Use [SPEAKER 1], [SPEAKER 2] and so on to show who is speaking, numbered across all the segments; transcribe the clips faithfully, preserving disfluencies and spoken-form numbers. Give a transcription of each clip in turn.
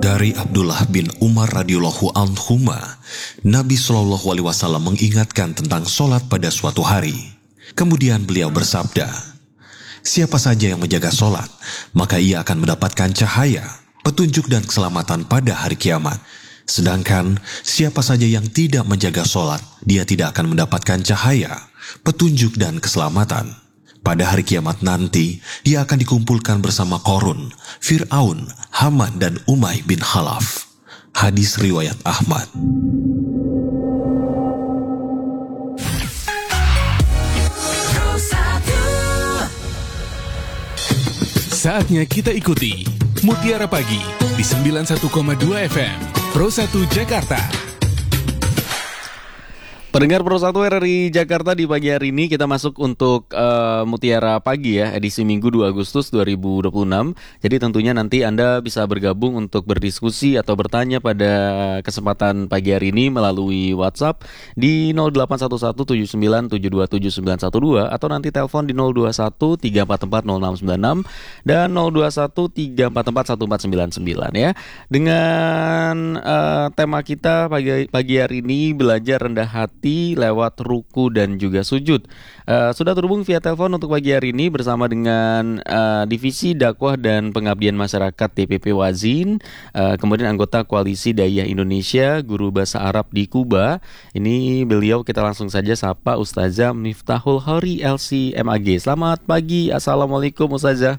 [SPEAKER 1] Dari Abdullah bin Umar radhiyallahu anhuma, Nabi Shallallahu alaihi wasallam mengingatkan tentang sholat pada suatu hari. Kemudian beliau bersabda, siapa saja yang menjaga sholat, maka ia akan mendapatkan cahaya, petunjuk dan keselamatan pada hari kiamat. Sedangkan siapa saja yang tidak menjaga sholat, dia tidak akan mendapatkan cahaya, petunjuk dan keselamatan. Pada hari kiamat nanti, dia akan dikumpulkan bersama Qarun, Fir'aun, Haman dan Umay bin Khalaf. Hadis riwayat Ahmad.
[SPEAKER 2] Saatnya kita ikuti Mutiara Pagi di sembilan puluh satu koma dua F M Pro satu Jakarta. Pendengar Pro satu R R I Jakarta, di pagi hari ini kita masuk untuk uh, Mutiara Pagi ya, edisi Minggu dua Agustus dua ribu dua puluh enam. Jadi tentunya nanti Anda bisa bergabung untuk berdiskusi atau bertanya pada kesempatan pagi hari ini melalui WhatsApp di nol delapan satu satu tujuh sembilan tujuh dua tujuh sembilan satu dua atau nanti telepon di nol dua satu tiga empat empat nol enam sembilan enam dan nol dua satu tiga empat empat satu empat sembilan sembilan ya. Dengan uh, tema kita pagi, pagi hari ini, belajar rendah hati lewat ruku dan juga sujud. Uh, sudah terhubung via telepon untuk pagi hari ini bersama dengan uh, Divisi Dakwah dan Pengabdian Masyarakat D P P Wazin, uh, kemudian anggota Koalisi Da'iyah Indonesia, Guru Bahasa Arab di Kuba. Ini beliau, kita langsung saja sapa Ustazah Miftahul Khori L C M A G. Selamat pagi, Assalamualaikum Ustazah.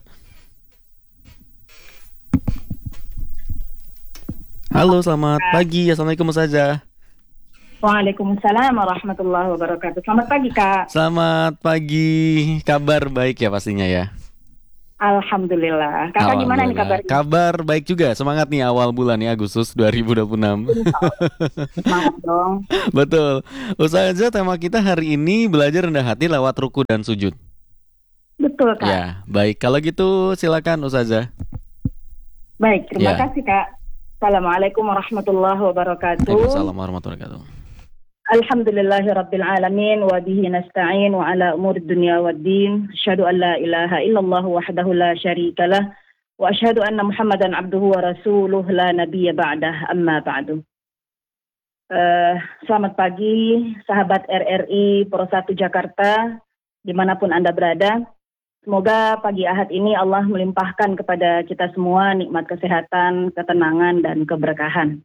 [SPEAKER 2] Halo, selamat pagi, Assalamualaikum Ustazah.
[SPEAKER 3] Waalaikumsalam warahmatullahi wabarakatuh. Selamat pagi, Kak.
[SPEAKER 2] Selamat pagi. Kabar baik ya pastinya ya?
[SPEAKER 3] Alhamdulillah. Kakak gimana nih kabarnya?
[SPEAKER 2] Kabar baik juga. Semangat nih awal bulan ya, Agustus dua ribu dua puluh enam.
[SPEAKER 3] Semangat dong.
[SPEAKER 2] Betul. Ustazah, tema kita hari ini belajar rendah hati lewat ruku dan sujud.
[SPEAKER 3] Betul, Kak.
[SPEAKER 2] Ya, baik. Kalau gitu silakan Ustazah.
[SPEAKER 3] Baik, terima
[SPEAKER 2] Ya.
[SPEAKER 3] kasih, Kak. Assalamualaikum warahmatullahi wabarakatuh.
[SPEAKER 2] Waalaikumsalam warahmatullahi wabarakatuh.
[SPEAKER 3] Alhamdulillahi rabbil alamin wa bihi nasta'in wa ala umur dunya waddin. Asyhadu an la ilaha illallah wahdahu la syarikalah wa asyhadu anna Muhammadan abduhu wa rasuluh la nabiyya ba'dah, amma ba'du. Uh, selamat pagi sahabat R R I Pro satu Jakarta dimanapun Anda berada. Semoga pagi Ahad ini Allah melimpahkan kepada kita semua nikmat kesehatan, ketenangan dan keberkahan.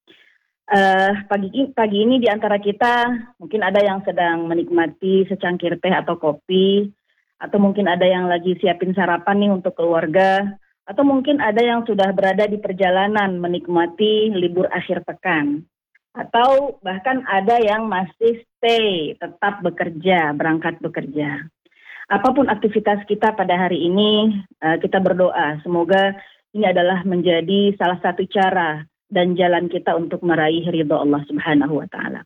[SPEAKER 3] Uh, pagi pagi ini di antara kita mungkin ada yang sedang menikmati secangkir teh atau kopi, atau mungkin ada yang lagi siapin sarapan nih untuk keluarga, atau mungkin ada yang sudah berada di perjalanan menikmati libur akhir pekan, atau bahkan ada yang masih stay, tetap bekerja, berangkat bekerja. Apapun aktivitas kita pada hari ini, uh, kita berdoa semoga ini adalah menjadi salah satu cara dan jalan kita untuk meraih ridho Allah Subhanahu wa Ta'ala.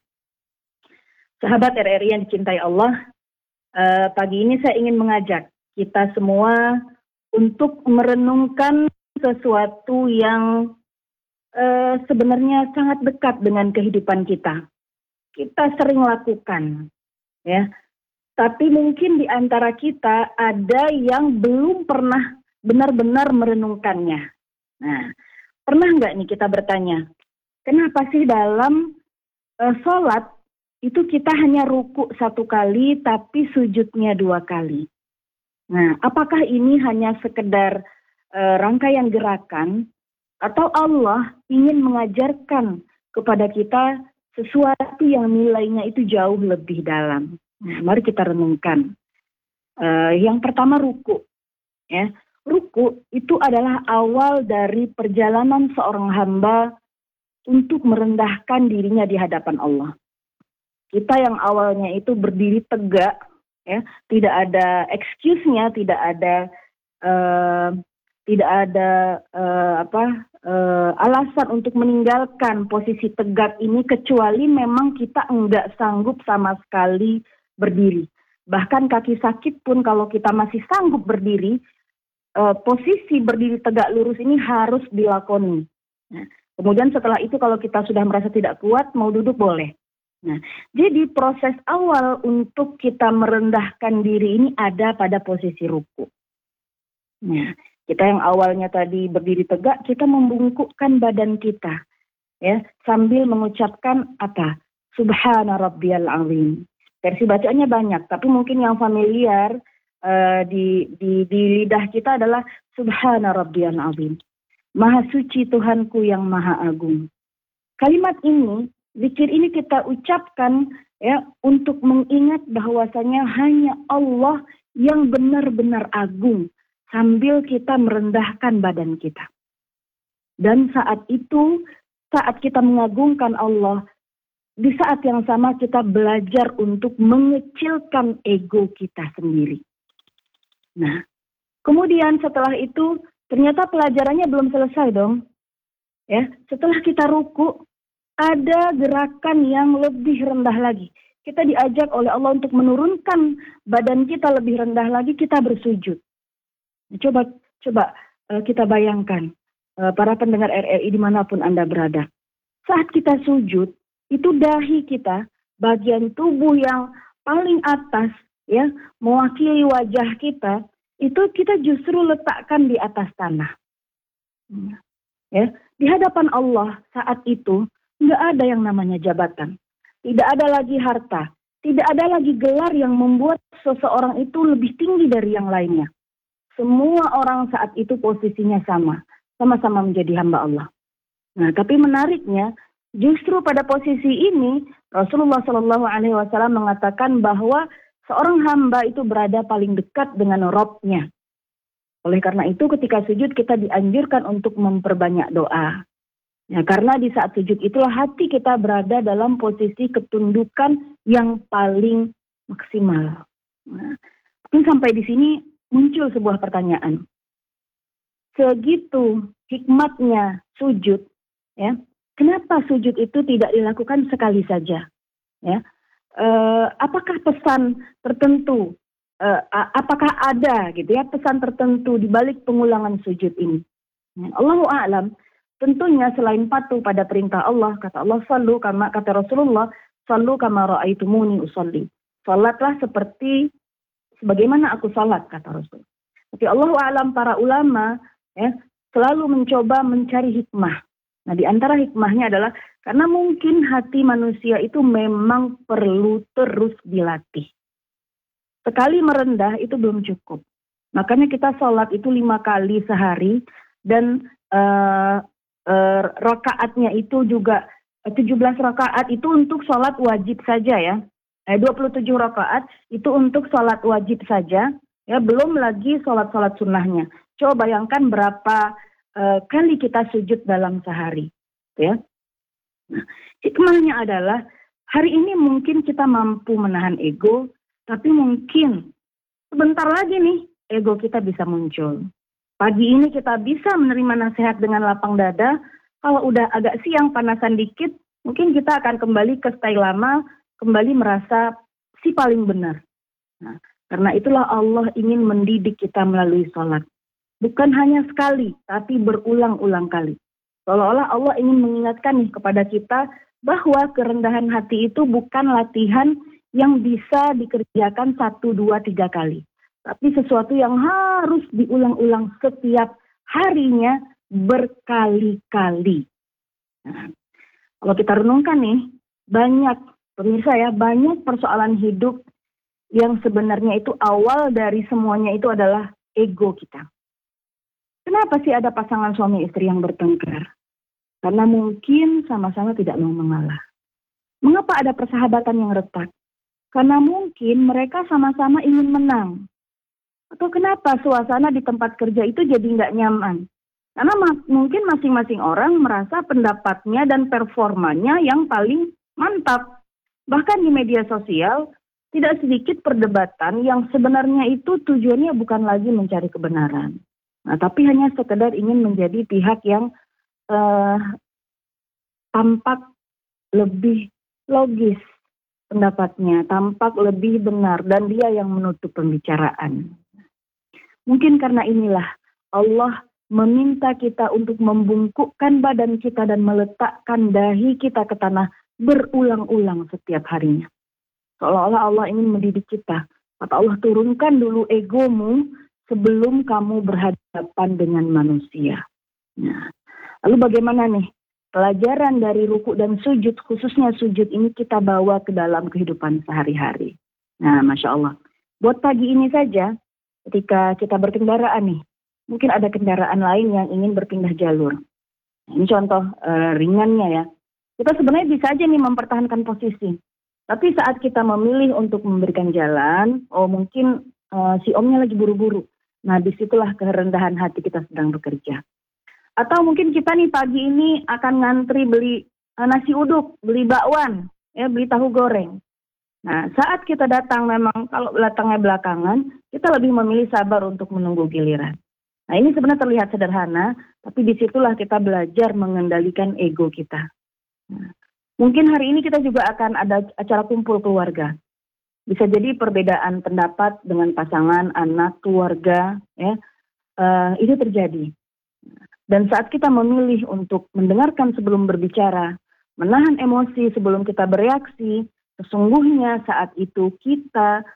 [SPEAKER 3] Sahabat R R I yang dicintai Allah, uh, pagi ini saya ingin mengajak kita semua untuk merenungkan sesuatu yang uh, sebenarnya sangat dekat dengan kehidupan kita. Kita sering lakukan, ya. Tapi mungkin di antara kita ada yang belum pernah benar-benar merenungkannya. Nah, pernah nggak nih kita bertanya, kenapa sih dalam uh, sholat itu kita hanya ruku satu kali tapi sujudnya dua kali? Nah, apakah ini hanya sekedar uh, rangkaian gerakan atau Allah ingin mengajarkan kepada kita sesuatu yang nilainya itu jauh lebih dalam? Nah, mari kita renungkan. Uh, yang pertama ruku, ya. Ruku itu adalah awal dari perjalanan seorang hamba untuk merendahkan dirinya di hadapan Allah. Kita yang awalnya itu berdiri tegak, ya, tidak ada excuse-nya, tidak ada uh, tidak ada uh, apa uh, alasan untuk meninggalkan posisi tegak ini kecuali memang kita enggak sanggup sama sekali berdiri. Bahkan kaki sakit pun kalau kita masih sanggup berdiri, Uh, posisi berdiri tegak lurus ini harus dilakoni. Nah, kemudian setelah itu kalau kita sudah merasa tidak kuat, mau duduk boleh. Nah, jadi proses awal untuk kita merendahkan diri ini ada pada posisi ruku. Nah, Kita yang awalnya tadi berdiri tegak, kita membungkukkan badan kita, ya, sambil mengucapkan apa? Subhana rabbiyal azim. Versi bacaannya banyak, tapi mungkin yang familiar uh, di, di di lidah kita adalah Subhana rabbiyal azim. Maha suci Tuhanku yang maha agung. Kalimat ini, zikir ini kita ucapkan ya untuk mengingat bahwasanya hanya Allah yang benar-benar agung, sambil kita merendahkan badan kita. Dan saat itu, saat kita mengagungkan Allah, di saat yang sama kita belajar untuk mengecilkan ego kita sendiri. Nah, kemudian setelah itu, ternyata pelajarannya belum selesai dong. Ya, setelah kita ruku, ada gerakan yang lebih rendah lagi. Kita diajak oleh Allah untuk menurunkan badan kita lebih rendah lagi, kita bersujud. Coba coba uh, kita bayangkan, uh, para pendengar R R I dimanapun Anda berada. Saat kita sujud, itu dahi kita, bagian tubuh yang paling atas, ya, mewakili wajah kita, itu kita justru letakkan di atas tanah. Ya, di hadapan Allah saat itu, nggak ada yang namanya jabatan. Tidak ada lagi harta. Tidak ada lagi gelar yang membuat seseorang itu lebih tinggi dari yang lainnya. Semua orang saat itu posisinya sama. Sama-sama menjadi hamba Allah. Nah, tapi menariknya, justru pada posisi ini, Rasulullah shallallahu alaihi wasallam mengatakan bahwa seorang hamba itu berada paling dekat dengan Rabb-nya. Oleh karena itu, ketika sujud kita dianjurkan untuk memperbanyak doa. Ya, karena di saat sujud itulah hati kita berada dalam posisi ketundukan yang paling maksimal. Nah, mungkin sampai di sini muncul sebuah pertanyaan. Segitu hikmatnya sujud, ya, kenapa sujud itu tidak dilakukan sekali saja? Ya, e, apakah pesan tertentu? E, apakah ada gitu ya pesan tertentu di balik pengulangan sujud ini? Ya, Allahu a'lam. Tentunya selain patuh pada perintah Allah, kata Allah, sallu kama, kata Rasulullah, sallu kama ra'aitumuni usolli. Salatlah seperti sebagaimana aku salat, kata Rasul. Tapi Allahu a'lam, para ulama ya selalu mencoba mencari hikmah. Nah, di antara hikmahnya adalah karena mungkin hati manusia itu memang perlu terus dilatih. Sekali merendah itu belum cukup. Makanya kita sholat itu lima kali sehari dan uh, uh, rakaatnya itu juga tujuh belas rakaat itu untuk sholat wajib saja ya. Eh, dua puluh tujuh rakaat itu untuk sholat wajib saja. Ya, belum lagi sholat-sholat sunnahnya. Coba bayangkan berapa uh, kali kita sujud dalam sehari. Ya. Nah, hikmahnya adalah hari ini mungkin kita mampu menahan ego, tapi mungkin sebentar lagi nih ego kita bisa muncul. Pagi ini kita bisa menerima nasihat dengan lapang dada. Kalau udah agak siang panasan dikit, mungkin kita akan kembali ke style lama, kembali merasa si paling benar. Nah, karena itulah Allah ingin mendidik kita melalui sholat. Bukan hanya sekali, tapi berulang-ulang kali. Seolah-olah Allah ingin mengingatkan nih kepada kita bahwa kerendahan hati itu bukan latihan yang bisa dikerjakan satu, dua, tiga kali. Tapi sesuatu yang harus diulang-ulang setiap harinya berkali-kali. Nah, kalau kita renungkan nih, banyak, pemirsa ya, banyak persoalan hidup yang sebenarnya itu awal dari semuanya itu adalah ego kita. Kenapa sih ada pasangan suami istri yang bertengkar? Karena mungkin sama-sama tidak mau mengalah. Mengapa ada persahabatan yang retak? Karena mungkin mereka sama-sama ingin menang. Atau kenapa suasana di tempat kerja itu jadi nggak nyaman? Karena ma- mungkin masing-masing orang merasa pendapatnya dan performanya yang paling mantap. Bahkan di media sosial, tidak sedikit perdebatan yang sebenarnya itu tujuannya bukan lagi mencari kebenaran. Nah, tapi hanya sekedar ingin menjadi pihak yang uh, tampak lebih logis pendapatnya, tampak lebih benar, dan dia yang menutup pembicaraan. Mungkin karena inilah Allah meminta kita untuk membungkukkan badan kita dan meletakkan dahi kita ke tanah berulang-ulang setiap harinya. Seolah-olah Allah ingin mendidik kita. Kata Allah, turunkan dulu egomu sebelum kamu berhadapan dengan manusia. Nah, lalu bagaimana nih pelajaran dari ruku dan sujud, khususnya sujud ini kita bawa ke dalam kehidupan sehari-hari. Nah, Masya Allah. Buat pagi ini saja, ketika kita berkendaraan nih, mungkin ada kendaraan lain yang ingin berpindah jalur. Ini contoh uh, ringannya ya. Kita sebenarnya bisa aja nih mempertahankan posisi. Tapi saat kita memilih untuk memberikan jalan, oh mungkin uh, si omnya lagi buru-buru. Nah, disitulah kerendahan hati kita sedang bekerja. Atau mungkin kita nih pagi ini akan ngantri beli uh, nasi uduk, beli bakwan, ya beli tahu goreng. Nah, saat kita datang memang kalau datangnya belakangan, kita lebih memilih sabar untuk menunggu giliran. Nah, ini sebenarnya terlihat sederhana, tapi disitulah kita belajar mengendalikan ego kita. Nah, mungkin hari ini kita juga akan ada acara kumpul keluarga. Bisa jadi perbedaan pendapat dengan pasangan, anak, keluarga, ya uh, itu terjadi. Dan saat kita memilih untuk mendengarkan sebelum berbicara, menahan emosi sebelum kita bereaksi, sesungguhnya saat itu kita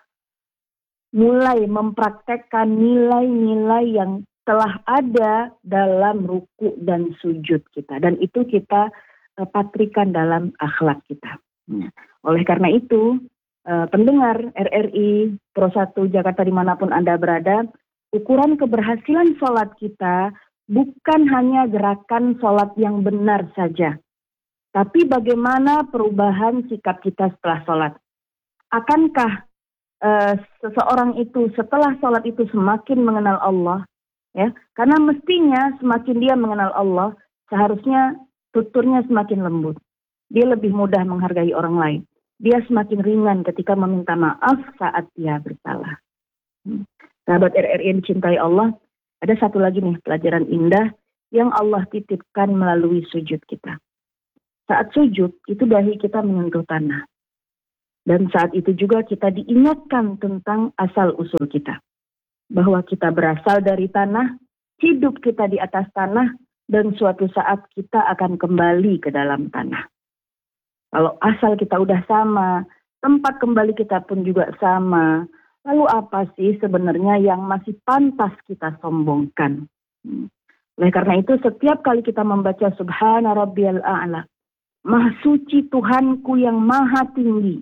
[SPEAKER 3] mulai mempraktekkan nilai-nilai yang telah ada dalam ruku dan sujud kita. Dan itu kita uh, patrikan dalam akhlak kita. Nah, oleh karena itu, uh, pendengar R R I Pro satu Jakarta dimanapun Anda berada, ukuran keberhasilan sholat kita bukan hanya gerakan sholat yang benar saja, tapi bagaimana perubahan sikap kita setelah sholat. Akankah uh, seseorang itu setelah sholat itu semakin mengenal Allah? Ya, karena mestinya semakin dia mengenal Allah, seharusnya tuturnya semakin lembut. Dia lebih mudah menghargai orang lain. Dia semakin ringan ketika meminta maaf saat dia bersalah. Hmm. Sahabat R R I yang dicintai Allah, ada satu lagi nih pelajaran indah yang Allah titipkan melalui sujud kita. Saat sujud, itu dahi kita menyentuh tanah. Dan saat itu juga kita diingatkan tentang asal-usul kita. Bahwa kita berasal dari tanah, hidup kita di atas tanah, dan suatu saat kita akan kembali ke dalam tanah. Kalau asal kita udah sama, tempat kembali kita pun juga sama. Lalu apa sih sebenarnya yang masih pantas kita sombongkan? Hmm. Oleh karena itu setiap kali kita membaca Subhana Rabbiyal A'la, Maha Suci Tuhanku yang Maha Tinggi.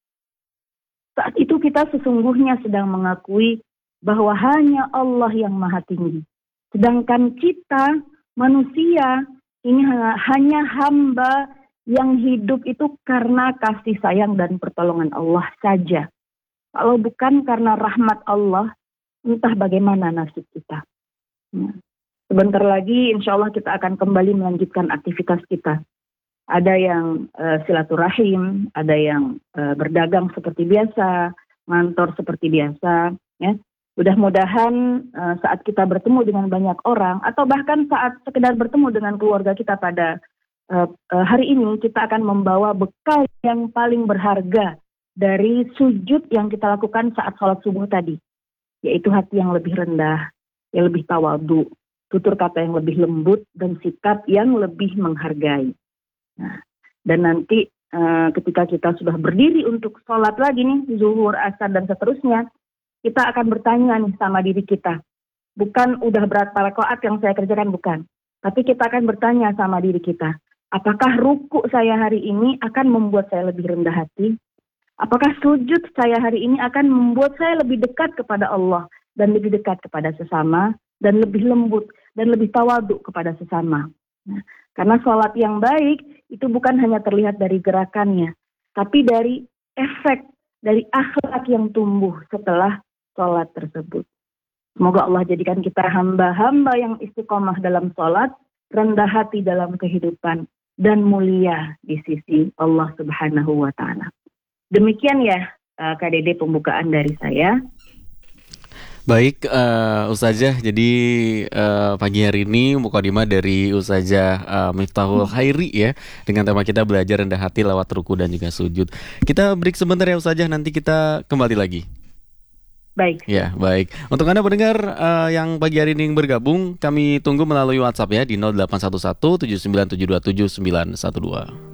[SPEAKER 3] Saat itu kita sesungguhnya sedang mengakui bahwa hanya Allah yang Maha Tinggi. Sedangkan kita, manusia, ini hanya hamba yang hidup itu karena kasih sayang dan pertolongan Allah saja. Kalau bukan karena rahmat Allah, entah bagaimana nasib kita. Nah, sebentar lagi insya Allah kita akan kembali melanjutkan aktivitas kita. Ada yang uh, silaturahim, ada yang uh, berdagang seperti biasa, ngantor seperti biasa. Ya. Mudah-mudahan uh, saat kita bertemu dengan banyak orang, atau bahkan saat sekedar bertemu dengan keluarga kita pada uh, uh, hari ini, kita akan membawa bekal yang paling berharga dari sujud yang kita lakukan saat sholat subuh tadi, yaitu hati yang lebih rendah, yang lebih tawadhu, tutur kata yang lebih lembut, dan sikap yang lebih menghargai. Nah, dan nanti uh, ketika kita sudah berdiri untuk sholat lagi nih, zuhur, asar, dan seterusnya, kita akan bertanya nih sama diri kita. Bukan udah berapa rakaat yang saya kerjakan, bukan. Tapi kita akan bertanya sama diri kita, apakah ruku saya hari ini akan membuat saya lebih rendah hati? Apakah sujud saya hari ini akan membuat saya lebih dekat kepada Allah dan lebih dekat kepada sesama dan lebih lembut dan lebih tawadhu kepada sesama. Nah, karena sholat yang baik itu bukan hanya terlihat dari gerakannya, tapi dari efek, dari akhlak yang tumbuh setelah sholat tersebut. Semoga Allah jadikan kita hamba-hamba yang istiqomah dalam sholat, rendah hati dalam kehidupan, dan mulia di sisi Allah Subhanahu wa Ta'ala. Demikian ya Kak Dede pembukaan dari saya.
[SPEAKER 2] Baik, uh, Ustazah, jadi uh, pagi hari ini mukadimah dari Ustazah uh, Miftahul Khairi ya, dengan tema kita belajar rendah hati lewat ruku dan juga sujud. Kita break sebentar ya Ustazah, nanti kita kembali lagi.
[SPEAKER 3] Baik.
[SPEAKER 2] Ya, baik. Untuk Anda pendengar uh, yang pagi hari ini bergabung, kami tunggu melalui WhatsApp ya di nol delapan satu satu tujuh sembilan tujuh dua tujuh sembilan satu dua.